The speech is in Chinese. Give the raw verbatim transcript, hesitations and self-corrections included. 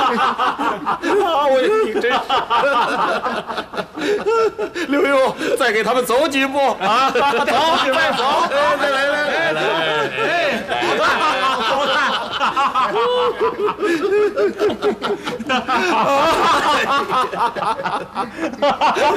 我你真是，刘墉，再给他们走几步啊！走，再走，来来来来来，哎，好看，好看。